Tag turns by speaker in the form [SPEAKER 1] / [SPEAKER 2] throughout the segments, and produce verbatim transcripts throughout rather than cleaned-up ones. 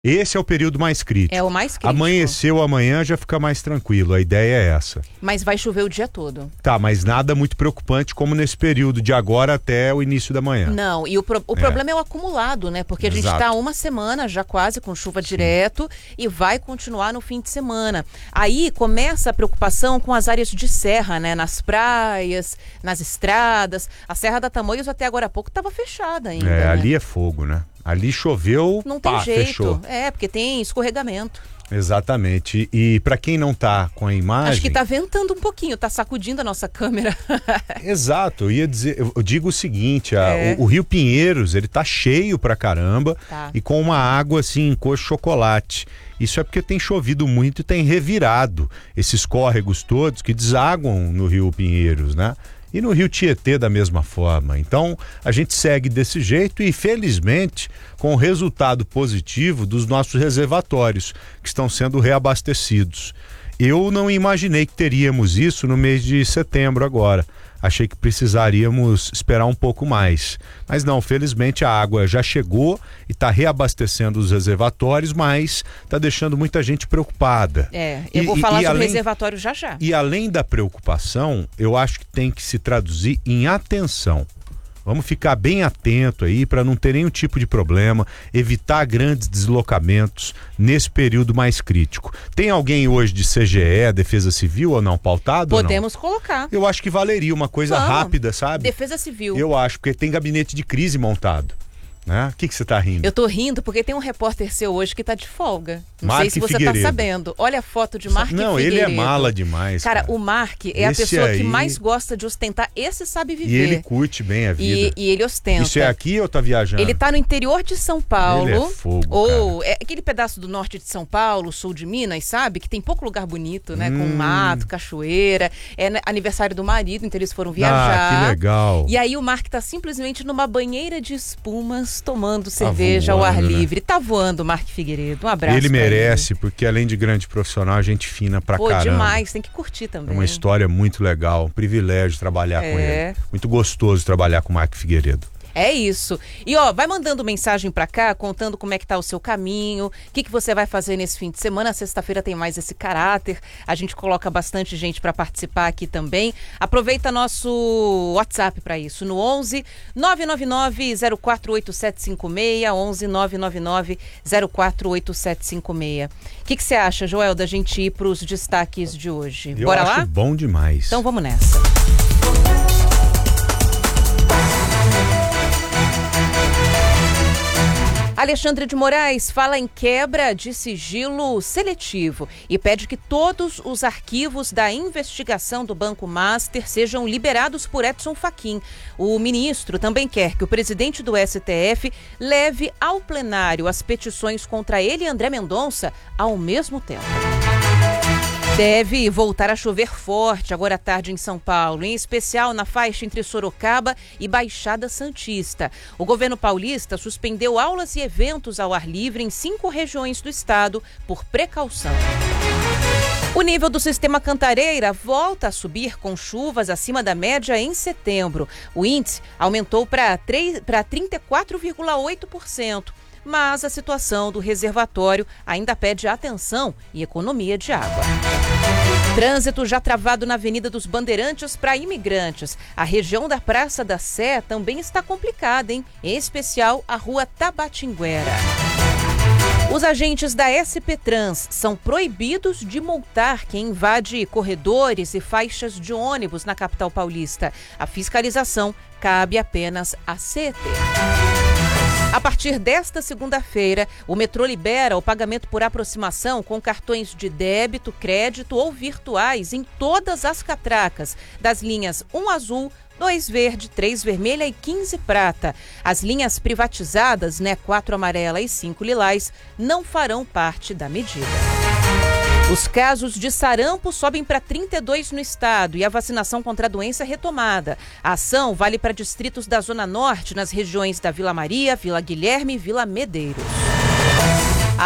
[SPEAKER 1] Esse é o período mais crítico.
[SPEAKER 2] É o mais crítico.
[SPEAKER 1] Amanheceu amanhã, já fica mais tranquilo. A ideia é essa.
[SPEAKER 2] Mas vai chover o dia todo.
[SPEAKER 1] Tá, mas nada muito preocupante como nesse período de agora até o início da manhã.
[SPEAKER 2] Não, e o, pro, o é. problema é o acumulado, né? Porque a Exato. gente está uma semana já quase com chuva Sim. direto e vai continuar no fim de semana. Aí começa a preocupação com as áreas de serra, né? Nas praias, nas estradas. A Serra da Tamoios até agora há pouco estava fechada ainda.
[SPEAKER 1] É,
[SPEAKER 2] né?
[SPEAKER 1] ali é fogo, né? Ali choveu,
[SPEAKER 2] não tem
[SPEAKER 1] pá,
[SPEAKER 2] jeito.
[SPEAKER 1] Fechou.
[SPEAKER 2] É, porque tem escorregamento.
[SPEAKER 1] Exatamente. E para quem não tá com a imagem...
[SPEAKER 2] Acho que tá ventando um pouquinho, tá sacudindo a nossa câmera.
[SPEAKER 1] Exato. Eu ia dizer, eu digo o seguinte, a,
[SPEAKER 2] é.
[SPEAKER 1] o, o Rio Pinheiros, ele tá cheio pra caramba
[SPEAKER 2] tá.
[SPEAKER 1] e com uma água assim, cor chocolate. Isso é porque tem chovido muito e tem revirado esses córregos todos que desaguam no Rio Pinheiros, né? E no Rio Tietê da mesma forma. Então, a gente segue desse jeito e, felizmente, com o resultado positivo dos nossos reservatórios, que estão sendo reabastecidos. Eu não imaginei que teríamos isso no mês de setembro agora. Achei que precisaríamos esperar um pouco mais. Mas não, felizmente a água já chegou e está reabastecendo os reservatórios, mas está deixando muita gente preocupada.
[SPEAKER 2] É, eu
[SPEAKER 1] e,
[SPEAKER 2] vou falar
[SPEAKER 1] e,
[SPEAKER 2] sobre
[SPEAKER 1] além,
[SPEAKER 2] reservatório já já.
[SPEAKER 1] E além da preocupação, eu acho que tem que se traduzir em atenção. Vamos ficar bem atento aí para não ter nenhum tipo de problema, evitar grandes deslocamentos nesse período mais crítico. Tem alguém hoje de C G E, Defesa Civil ou não, pautado?
[SPEAKER 2] Podemos
[SPEAKER 1] ou não?
[SPEAKER 2] colocar.
[SPEAKER 1] Eu acho que valeria uma coisa
[SPEAKER 2] Vamos.
[SPEAKER 1] rápida, sabe?
[SPEAKER 2] Defesa Civil.
[SPEAKER 1] Eu acho, porque tem gabinete de crise montado. Né? O que que você tá rindo?
[SPEAKER 2] Eu tô rindo porque tem um repórter seu hoje que tá de folga. Não
[SPEAKER 1] Mark
[SPEAKER 2] sei se você
[SPEAKER 1] Figueiredo.
[SPEAKER 2] tá sabendo. Olha a foto de Mark
[SPEAKER 1] Não,
[SPEAKER 2] Figueiredo.
[SPEAKER 1] ele é mala demais.
[SPEAKER 2] Cara,
[SPEAKER 1] cara.
[SPEAKER 2] o Mark é
[SPEAKER 1] Esse
[SPEAKER 2] a pessoa
[SPEAKER 1] aí...
[SPEAKER 2] que mais gosta de ostentar. Esse sabe viver.
[SPEAKER 1] E ele curte bem a vida.
[SPEAKER 2] E, e ele ostenta.
[SPEAKER 1] Isso é aqui ou tá viajando?
[SPEAKER 2] Ele tá no interior de São Paulo.
[SPEAKER 1] Ele é fogo,
[SPEAKER 2] ou
[SPEAKER 1] cara.
[SPEAKER 2] É aquele pedaço do norte de São Paulo, sul de Minas, sabe? Que tem pouco lugar bonito, né?
[SPEAKER 1] Hum.
[SPEAKER 2] Com mato, cachoeira. É aniversário do marido, então eles foram viajar.
[SPEAKER 1] Ah, que legal.
[SPEAKER 2] E aí o Mark tá simplesmente numa banheira de espumas, tomando cerveja ao ar
[SPEAKER 1] voando,
[SPEAKER 2] livre.
[SPEAKER 1] né?
[SPEAKER 2] Tá voando, Mark Figueiredo. Um abraço.
[SPEAKER 1] Ele
[SPEAKER 2] pra
[SPEAKER 1] merece,
[SPEAKER 2] ele.
[SPEAKER 1] porque além de grande profissional, a gente fina pra
[SPEAKER 2] Pô,
[SPEAKER 1] caramba.
[SPEAKER 2] demais, tem que curtir também.
[SPEAKER 1] É uma história muito legal, um privilégio trabalhar
[SPEAKER 2] É.
[SPEAKER 1] com ele. Muito gostoso trabalhar com o Mark Figueiredo.
[SPEAKER 2] É isso. E ó, vai mandando mensagem pra cá, contando como é que tá o seu caminho, o que que você vai fazer nesse fim de semana. Sexta-feira tem mais esse caráter. A gente coloca bastante gente pra participar aqui também. Aproveita nosso WhatsApp pra isso, no onze nove nove nove zero quatro oito sete cinco seis, onze nove nove nove zero quatro oito sete cinco seis. O que que você acha, Joel, da gente ir pros destaques de hoje?
[SPEAKER 1] Eu
[SPEAKER 2] Bora
[SPEAKER 1] acho
[SPEAKER 2] lá?
[SPEAKER 1] bom demais.
[SPEAKER 2] Então vamos nessa. Alexandre de Moraes fala em quebra de sigilo seletivo e pede que todos os arquivos da investigação do Banco Master sejam liberados por Edson Fachin. O ministro também quer que o presidente do S T F leve ao plenário as petições contra ele e André Mendonça ao mesmo tempo. Deve voltar a chover forte agora à tarde em São Paulo, em especial na faixa entre Sorocaba e Baixada Santista. O governo paulista suspendeu aulas e eventos ao ar livre em cinco regiões do estado por precaução. O nível do sistema Cantareira volta a subir com chuvas acima da média em setembro. O índice aumentou para trinta e quatro vírgula oito por cento. Mas a situação do reservatório ainda pede atenção e economia de água. Trânsito já travado na Avenida dos Bandeirantes para imigrantes. A região da Praça da Sé também está complicada, hein? Em especial a rua Tabatinguera. Os agentes da S P Trans são proibidos de multar quem invade corredores e faixas de ônibus na capital paulista. A fiscalização cabe apenas à C E T. A partir desta segunda-feira, o metrô libera o pagamento por aproximação com cartões de débito, crédito ou virtuais em todas as catracas, das linhas um azul, dois verde, três vermelha e quinze prata. As linhas privatizadas, né, quatro amarela e cinco lilás, não farão parte da medida. Os casos de sarampo sobem para trinta e dois no estado e a vacinação contra a doença é retomada. A ação vale para distritos da Zona Norte, nas regiões da Vila Maria, Vila Guilherme e Vila Medeiros. A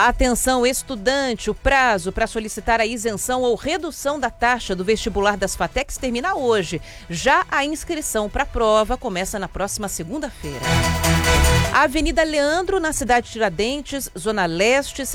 [SPEAKER 2] Atenção, estudante, o prazo para solicitar a isenção ou redução da taxa do vestibular das FATECs termina hoje. Já a inscrição para a prova começa na próxima segunda-feira. A Avenida Leandro, na cidade de Tiradentes, Zona Leste,